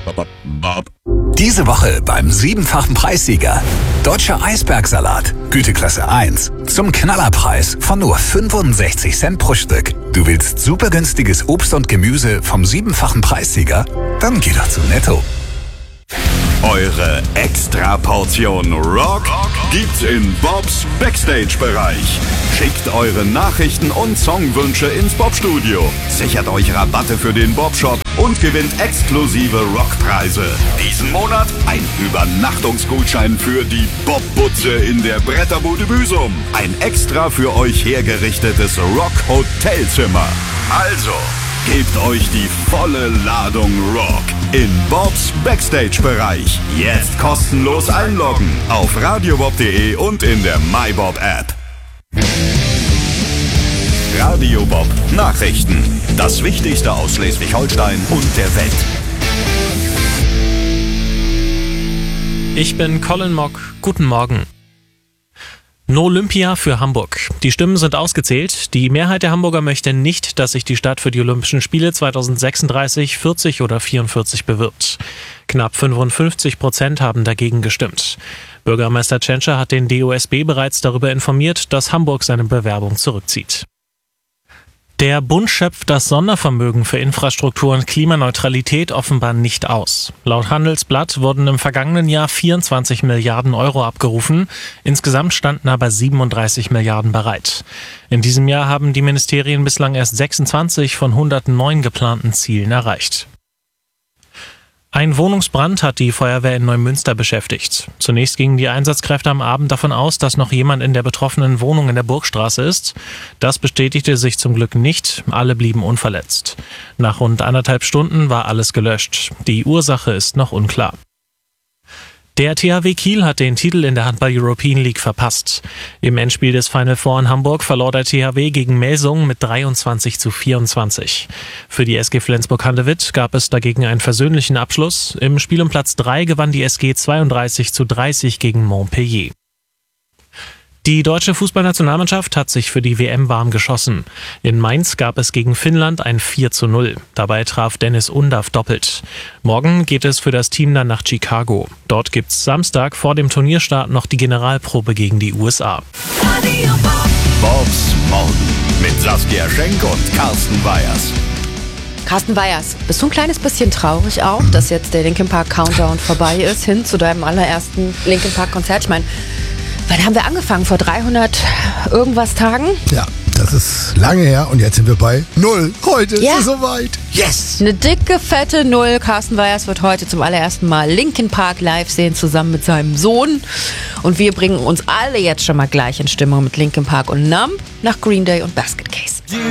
Bob. Diese Woche beim 7-fachen Preissieger. Deutscher Eisbergsalat, Güteklasse 1. Zum Knallerpreis von nur 65 Cent pro Stück. Du willst super günstiges Obst und Gemüse vom 7-fachen Preissieger? Dann geh doch zu Netto. Eure Extra-Portion Rock gibt's in Bobs Backstage-Bereich. Schickt eure Nachrichten und Songwünsche ins Bob-Studio. Sichert euch Rabatte für den Bob-Shop und gewinnt exklusive Rockpreise. Diesen Monat ein Übernachtungsgutschein für die Bob-Butze in der Bretterbude Büsum. Ein extra für euch hergerichtetes Rock-Hotelzimmer. Also, gebt euch die volle Ladung Rock in Bobs Backstage-Bereich. Jetzt kostenlos einloggen auf radiobob.de und in der MyBob-App. Radio Bob Nachrichten. Das Wichtigste aus Schleswig-Holstein und der Welt. Ich bin Colin Mock. Guten Morgen. No Olympia für Hamburg. Die Stimmen sind ausgezählt. Die Mehrheit der Hamburger möchte nicht, dass sich die Stadt für die Olympischen Spiele 2036, 40 oder 44 bewirbt. Knapp 55% haben dagegen gestimmt. Bürgermeister Tschentscher hat den DOSB bereits darüber informiert, dass Hamburg seine Bewerbung zurückzieht. Der Bund schöpft das Sondervermögen für Infrastruktur und Klimaneutralität offenbar nicht aus. Laut Handelsblatt wurden im vergangenen Jahr 24 Milliarden Euro abgerufen. Insgesamt standen aber 37 Milliarden bereit. In diesem Jahr haben die Ministerien bislang erst 26 von 109 geplanten Zielen erreicht. Ein Wohnungsbrand hat die Feuerwehr in Neumünster beschäftigt. Zunächst gingen die Einsatzkräfte am Abend davon aus, dass noch jemand in der betroffenen Wohnung in der Burgstraße ist. Das bestätigte sich zum Glück nicht. Alle blieben unverletzt. Nach rund 1,5 Stunden war alles gelöscht. Die Ursache ist noch unklar. Der THW Kiel hat den Titel in der Handball-European League verpasst. Im Endspiel des Final Four in Hamburg verlor der THW gegen Melsungen mit 23:24. Für die SG Flensburg-Handewitt gab es dagegen einen versöhnlichen Abschluss. Im Spiel um Platz 3 gewann die SG 32:30 gegen Montpellier. Die deutsche Fußballnationalmannschaft hat sich für die WM warm geschossen. In Mainz gab es gegen Finnland ein 4:0. Dabei traf Dennis Undaff doppelt. Morgen geht es für das Team dann nach Chicago. Dort gibt's Samstag vor dem Turnierstart noch die Generalprobe gegen die USA. Bobs Morgen mit Saskia Schenk und Carsten Weyers. Carsten Weyers, bist du ein kleines bisschen traurig auch, dass jetzt der Linkin Park Countdown vorbei ist, hin zu deinem allerersten Linkin Park Konzert? Ich meine, wann haben wir angefangen? Vor 300 irgendwas Tagen? Ja, das ist lange her und jetzt sind wir bei 0. Heute ist es soweit. Yes! Eine dicke, fette 0. Carsten Weyers wird heute zum allerersten Mal Linkin Park live sehen, zusammen mit seinem Sohn. Und wir bringen uns alle jetzt schon mal gleich in Stimmung mit Linkin Park und Numb nach Green Day und Basket Case.